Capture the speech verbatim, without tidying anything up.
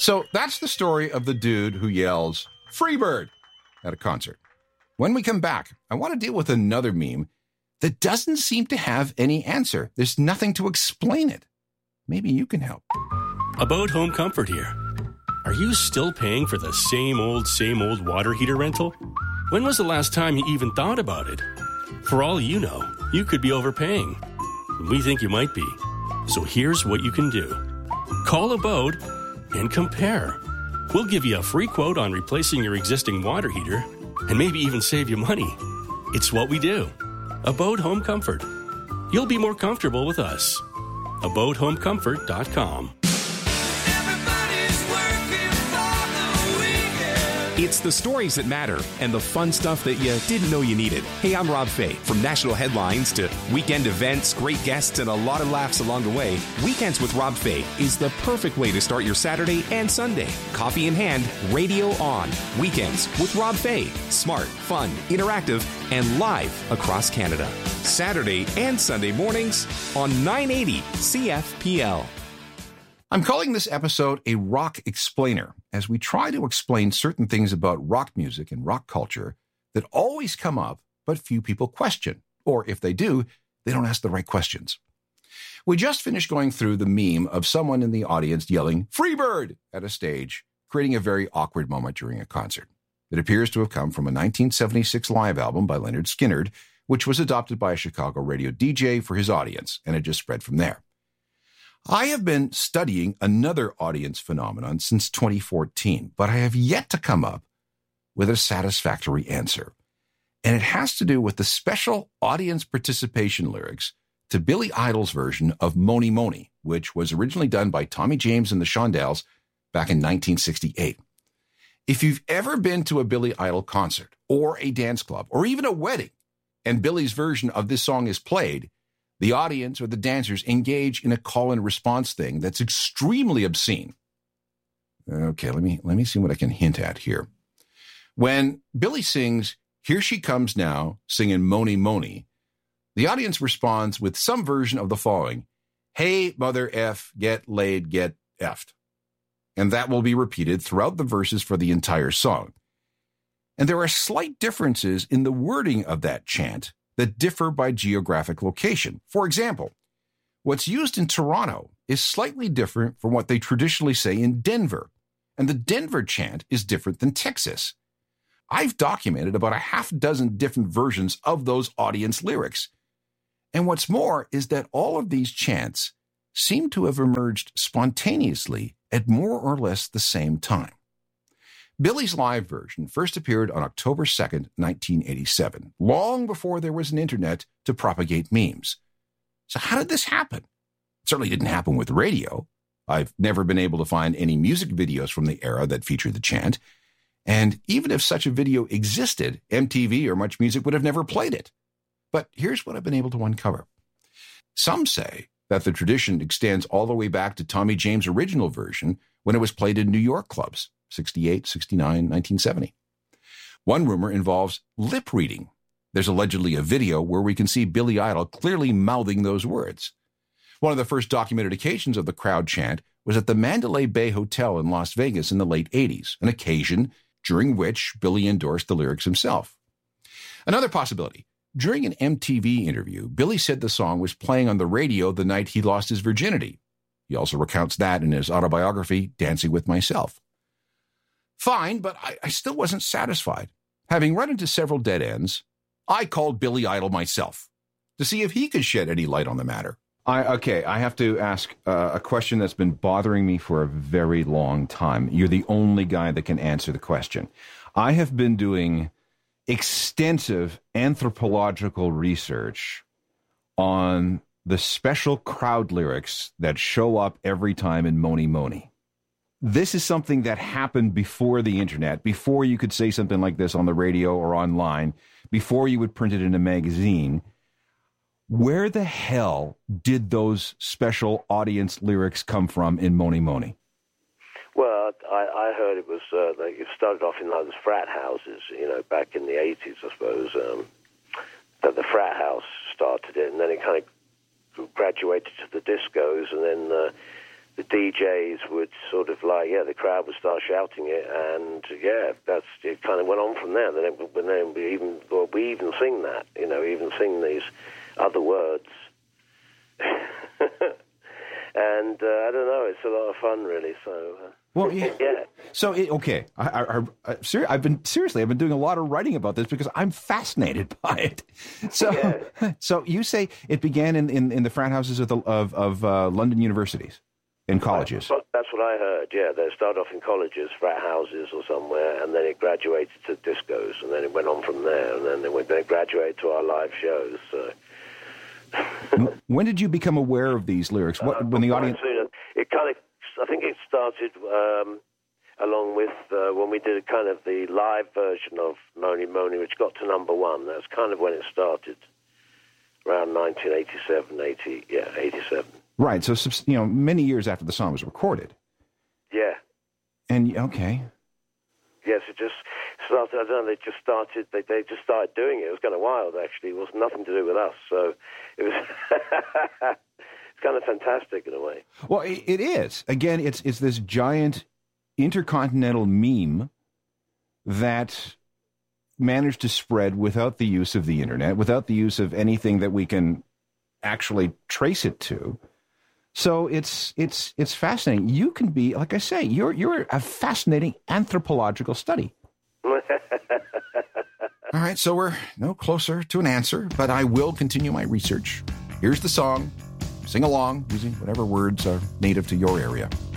So that's the story of the dude who yells, "Freebird," at a concert. When we come back, I want to deal with another meme that doesn't seem to have any answer. There's nothing to explain it. Maybe you can help. About Home Comfort here. Are you still paying for the same old, same old water heater rental? When was the last time you even thought about it? For all you know, you could be overpaying. We think you might be. So here's what you can do. Call Abode and compare. We'll give you a free quote on replacing your existing water heater and maybe even save you money. It's what we do. Abode Home Comfort. You'll be more comfortable with us. abode home comfort dot com. It's the stories that matter and the fun stuff that you didn't know you needed. Hey, I'm Rob Fay. From national headlines to weekend events, great guests, and a lot of laughs along the way, Weekends with Rob Fay is the perfect way to start your Saturday and Sunday. Coffee in hand, radio on. Weekends with Rob Fay. Smart, fun, interactive, and live across Canada. Saturday and Sunday mornings on nine eighty C F P L. I'm calling this episode a Rock Explainer, as we try to explain certain things about rock music and rock culture that always come up, but few people question. Or if they do, they don't ask the right questions. We just finished going through the meme of someone in the audience yelling, "Freebird," at a stage, creating a very awkward moment during a concert. It appears to have come from a nineteen seventy-six live album by Leonard Skinner, which was adopted by a Chicago radio D J for his audience, and it just spread from there. I have been studying another audience phenomenon since twenty fourteen, but I have yet to come up with a satisfactory answer. And it has to do with the special audience participation lyrics to Billy Idol's version of Mony Mony, which was originally done by Tommy James and the Shondells back in nineteen sixty-eight. If you've ever been to a Billy Idol concert or a dance club or even a wedding, and Billy's version of this song is played, the audience or the dancers engage in a call and response thing that's extremely obscene. Okay, let me let me see what I can hint at here. When Billy sings, "Here She Comes Now," singing Mony Mony, the audience responds with some version of the following: "Hey, mother F, get laid, get effed." And that will be repeated throughout the verses for the entire song. And there are slight differences in the wording of that chant that differ by geographic location. For example, what's used in Toronto is slightly different from what they traditionally say in Denver, and the Denver chant is different than Texas. I've documented about a half dozen different versions of those audience lyrics. And what's more is that all of these chants seem to have emerged spontaneously at more or less the same time. Billy's live version first appeared on October second, nineteen eighty-seven, long before there was an internet to propagate memes. So how did this happen? It certainly didn't happen with radio. I've never been able to find any music videos from the era that featured the chant. And even if such a video existed, M T V or Much Music would have never played it. But here's what I've been able to uncover. Some say that the tradition extends all the way back to Tommy James' original version when it was played in New York clubs. sixty-eight, sixty-nine, nineteen seventy. One rumor involves lip reading. There's allegedly a video where we can see Billy Idol clearly mouthing those words. One of the first documented occasions of the crowd chant was at the Mandalay Bay Hotel in Las Vegas in the late eighties, an occasion during which Billy endorsed the lyrics himself. Another possibility. During an M T V interview, Billy said the song was playing on the radio the night he lost his virginity. He also recounts that in his autobiography, Dancing with Myself. Fine, but I, I still wasn't satisfied. Having run into several dead ends, I called Billy Idol myself to see if he could shed any light on the matter. I, okay, I have to ask uh, a question that's been bothering me for a very long time. You're the only guy that can answer the question. I have been doing extensive anthropological research on the special crowd lyrics that show up every time in Mony Mony. This is something that happened before the internet, before you could say something like this on the radio or online, before you would print it in a magazine. Where the hell did those special audience lyrics come from in Mony Mony? Well, I, I heard it was, uh, like it started off in those frat houses, you know, back in the eighties, I suppose, um, that the frat house started it, and then it kind of graduated to the discos, and then uh, the D Js would sort of like, yeah, the crowd would start shouting it, and yeah, that's it. Kind of went on from there. Then, then we even well, we even sing that, you know, even sing these other words. And uh, I don't know, it's a lot of fun, really. So, uh, well, yeah. yeah. So, it, okay, I, I, I, ser- I've been seriously, I've been doing a lot of writing about this because I'm fascinated by it. So, yeah. So you say it began in, in, in the frat houses of the, of, of uh, London universities and colleges. That's, that's what I heard. Yeah, they started off in colleges, frat houses, or somewhere, and then it graduated to discos, and then it went on from there, and then they went, they graduated to our live shows. So. When did you become aware of these lyrics? What, uh, when the audience? It kind of, I think it started um, along with uh, when we did kind of the live version of Mony Mony, which got to number one. That's kind of when it started, around nineteen eighty-seven, eighty, yeah, eighty-seven. Right. So, you know, many years after the song was recorded. Yeah. And okay. Yes, it just started. I don't know. They just started. They they just started doing it. It was kind of wild, actually. It was nothing to do with us. So it was. It's kind of fantastic in a way. Well, it, it is. Again, it's it's this giant intercontinental meme that managed to spread without the use of the internet, without the use of anything that we can actually trace it to. So it's it's it's fascinating. You can be, like I say, you're you're a fascinating anthropological study. All right, so we're no closer to an answer, but I will continue my research. Here's the song. Sing along using whatever words are native to your area.